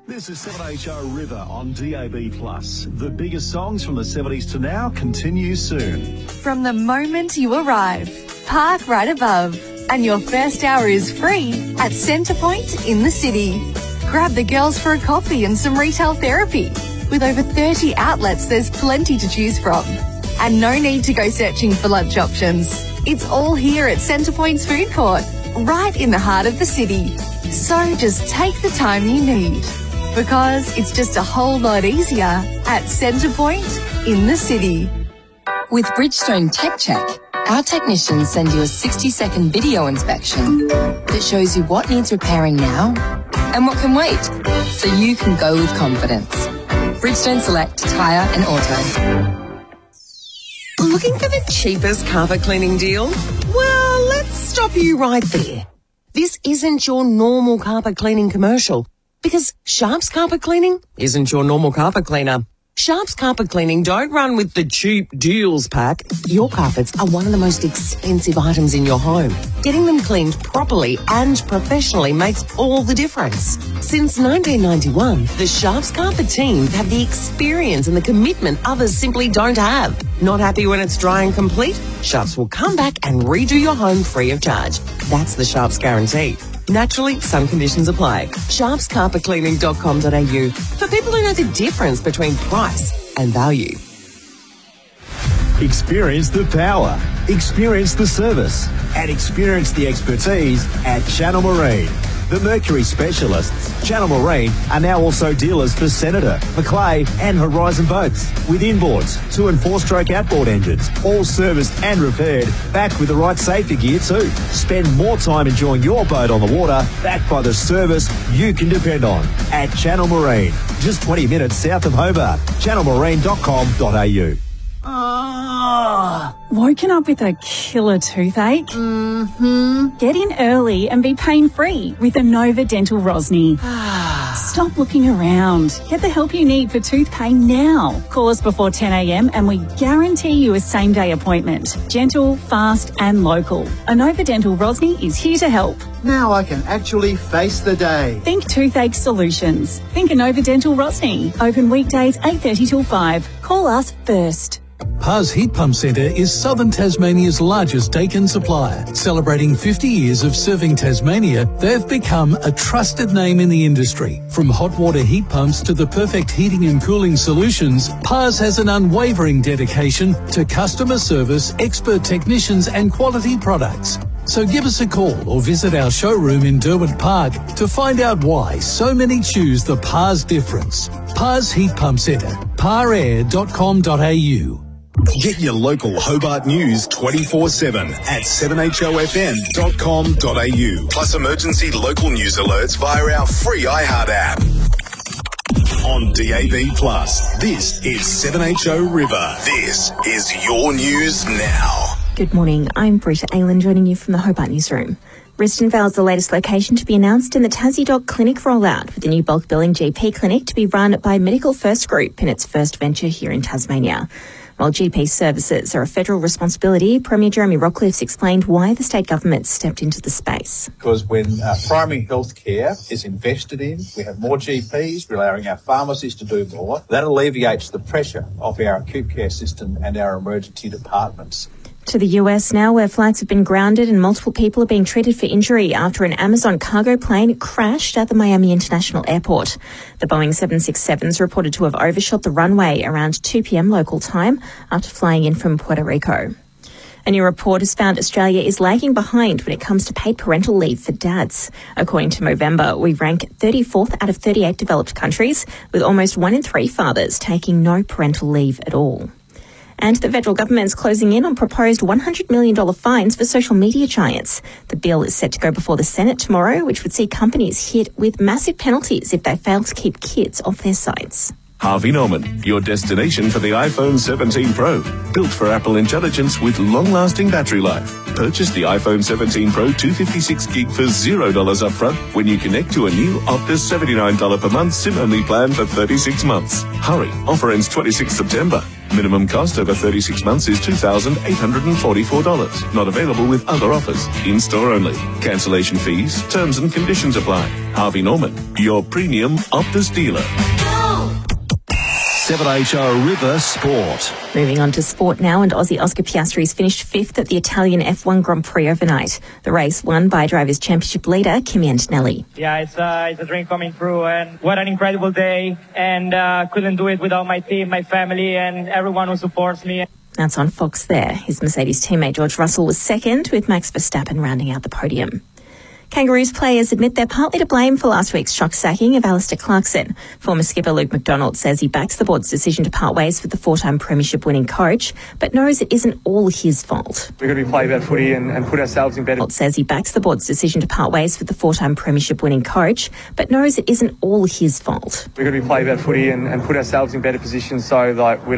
This is 7HO River on DAB+. The biggest songs from the 70s to now continue soon. From the moment you arrive, park right above, and your first hour is free at Centrepoint in the city. Grab the girls for a coffee and some retail therapy. With over 30 outlets, there's plenty to choose from. And no need to go searching for lunch options. It's all here at Centrepoint's food court, right in the heart of the city. So just take the time you need, because it's just a whole lot easier at Centrepoint in the city. With Bridgestone Tech Check, our technicians send you a 60-second video inspection that shows you what needs repairing now and what can wait, so you can go with confidence. Bridgestone Select Tyre and Auto. Looking for the cheapest carpet cleaning deal? Well, let's stop you right there. This isn't your normal carpet cleaning commercial, because Sharps Carpet Cleaning isn't your normal carpet cleaner. Sharps Carpet Cleaning don't run with the cheap deals pack. Your carpets are one of the most expensive items in your home. Getting them cleaned properly and professionally makes all the difference. Since 1991, the Sharps Carpet team have the experience and the commitment others simply don't have. Not happy when it's dry and complete? Sharps will come back and redo your home free of charge. That's the Sharps guarantee. Naturally, some conditions apply. sharpscarpetcleaning.com.au for people who know the difference between price and value. Experience the power, experience the service, and experience the expertise at Channel Marine. The Mercury specialists, Channel Marine, are now also dealers for Senator, Macleay and Horizon boats, with inboards, 2 and 4-stroke outboard engines, all serviced and repaired, backed with the right safety gear too. Spend more time enjoying your boat on the water, backed by the service you can depend on. At Channel Marine, just 20 minutes south of Hobart. channelmarine.com.au. Woken up with a killer toothache? Get in early and be pain-free with Anova Dental Rosny. Stop looking around. Get the help you need for tooth pain now. Call us before 10 a.m. and we guarantee you a same-day appointment. Gentle, fast and local. Anova Dental Rosny is here to help. Now I can actually face the day. Think toothache solutions. Think Anova Dental Rosny. Open weekdays 8:30 till 5. Call us first. Pars Heat Pump Centre is southern Tasmania's largest Dakin supplier. Celebrating 50 years of serving Tasmania, they've become a trusted name in the industry. From hot water heat pumps to the perfect heating and cooling solutions, Pars has an unwavering dedication to customer service, expert technicians and quality products. So give us a call or visit our showroom in Derwent Park to find out why so many choose the Pars difference. Pars Heat Pump Centre, parair.com.au. Get your local Hobart news 24/7 at 7hofm.com.au. Plus emergency local news alerts via our free iHeart app. On DAB+, this is 7HO River. This is your news now. Good morning, I'm Britta Aylan joining you from the Hobart Newsroom. Risdon Vale is the latest location to be announced in the Tassie Dog Clinic rollout, with the new bulk billing GP clinic to be run by Medical First Group in its first venture here in Tasmania. While GP services are a federal responsibility, Premier Jeremy Rockliff's explained why the state government stepped into the space. Because when primary health care is invested in, we have more GPs, we're allowing our pharmacies to do more. That alleviates the pressure of our acute care system and our emergency departments. To the US now, where flights have been grounded and multiple people are being treated for injury after an Amazon cargo plane crashed at the Miami International Airport. The Boeing 767s reported to have overshot the runway around 2 p.m. local time after flying in from Puerto Rico. A new report has found Australia is lagging behind when it comes to paid parental leave for dads. According to Movember, we rank 34th out of 38 developed countries, with almost 1 in 3 fathers taking no parental leave at all. And the federal government's closing in on proposed $100 million fines for social media giants. The bill is set to go before the Senate tomorrow, which would see companies hit with massive penalties if they fail to keep kids off their sites. Harvey Norman, your destination for the iPhone 17 Pro. Built for Apple Intelligence with long-lasting battery life. Purchase the iPhone 17 Pro 256GB for $0 upfront when you connect to a new Optus $79 per month SIM-only plan for 36 months. Hurry, offer ends 26 September. Minimum cost over 36 months is $2,844. Not available with other offers. In-store only. Cancellation fees, terms and conditions apply. Harvey Norman, your premium Optus dealer. 7HO River Sport. Moving on to sport now, and Aussie Oscar Piastri's finished fifth at the Italian F1 Grand Prix overnight. The race won by Drivers' Championship leader Kimi Antonelli. Yeah, it's a dream coming true, and what an incredible day, and couldn't do it without my team, my family, and everyone who supports me. That's on Fox there. His Mercedes teammate George Russell was second, with Max Verstappen rounding out the podium. Kangaroos players admit they're partly to blame for last week's shock sacking of Alistair Clarkson. Former skipper Luke McDonald says he backs the board's decision to part ways with the four-time premiership-winning coach, but knows it isn't all his fault. We've got to be play better footy and put ourselves in better... McDonald says he backs the board's decision to part ways with the four-time premiership-winning coach, but knows it isn't all his fault. We've got to be play better footy and put ourselves in better positions so we